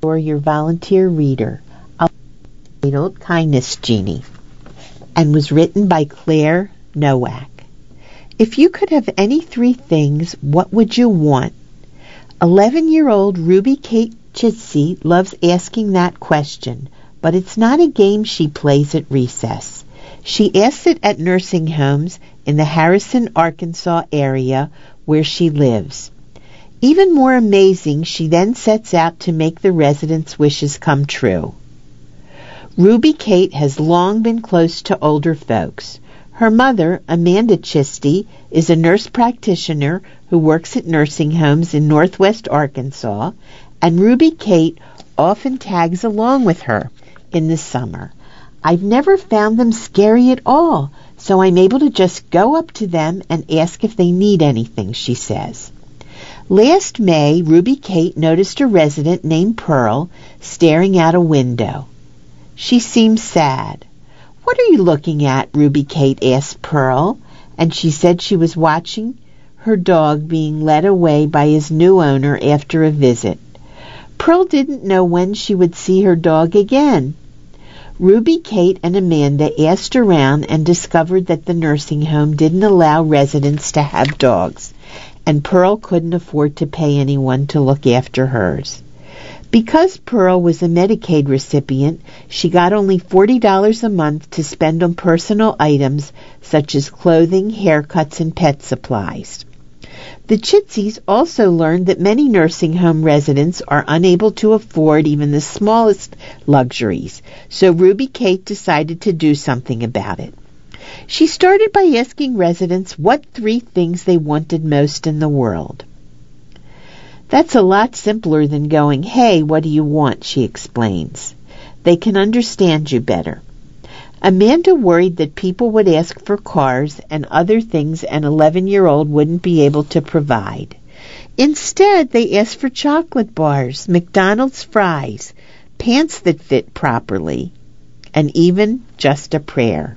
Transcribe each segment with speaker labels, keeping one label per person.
Speaker 1: or your volunteer reader. Titled Kindness Genie, and was written by Claire Nowak. If you could have any 3 things, what would you want? 11-year-old Ruby Kate Chitsey loves asking that question, but it's not a game she plays at recess. She asks it at nursing homes in the Harrison, Arkansas area where she lives. Even more amazing, she then sets out to make the residents' wishes come true. Ruby Kate has long been close to older folks. Her mother, Amanda Chitsey, is a nurse practitioner who works at nursing homes in northwest Arkansas, and Ruby Kate often tags along with her in the summer. I've never found them scary at all, so I'm able to just go up to them and ask if they need anything, she says. Last May, Ruby Kate noticed a resident named Pearl staring out a window. She seemed sad. "What are you looking at?" Ruby Kate asked Pearl, and she said she was watching her dog being led away by his new owner after a visit. Pearl didn't know when she would see her dog again. Ruby Kate and Amanda asked around and discovered that the nursing home didn't allow residents to have dogs, and Pearl couldn't afford to pay anyone to look after hers. Because Pearl was a Medicaid recipient, she got only $40 a month to spend on personal items such as clothing, haircuts, and pet supplies. The Chitseys also learned that many nursing home residents are unable to afford even the smallest luxuries, so Ruby Kate decided to do something about it. She started by asking residents what 3 things they wanted most in the world. "That's a lot simpler than going, 'Hey, what do you want?'" she explains. They can understand you better. Amanda worried that people would ask for cars and other things an 11-year-old wouldn't be able to provide. Instead, they asked for chocolate bars, McDonald's fries, pants that fit properly, and even just a prayer.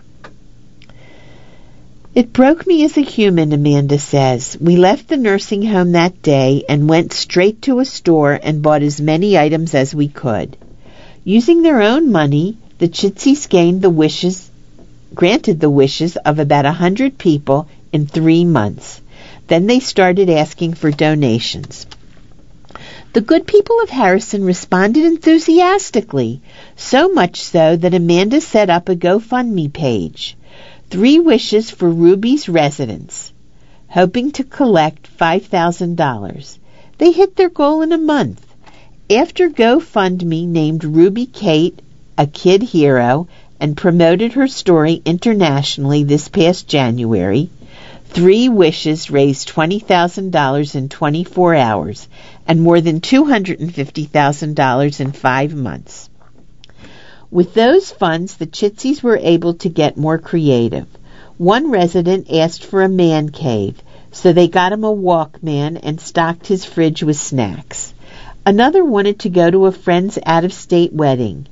Speaker 1: "It broke me as a human," Amanda says. "We left the nursing home that day and went straight to a store and bought as many items as we could." Using their own money, the Chitseys granted the wishes of about 100 people in 3 months. Then they started asking for donations. The good people of Harrison responded enthusiastically, so much so that Amanda set up a GoFundMe page. 3 wishes for Ruby's residents, hoping to collect $5,000. They hit their goal in a month. After GoFundMe named Ruby Kate a kid hero and promoted her story internationally this past January, 3 wishes raised $20,000 in 24 hours and more than $250,000 in 5 months. With those funds, the Chitseys were able to get more creative. One resident asked for a man cave, so they got him a Walkman and stocked his fridge with snacks. Another wanted to go to a friend's out-of-state wedding.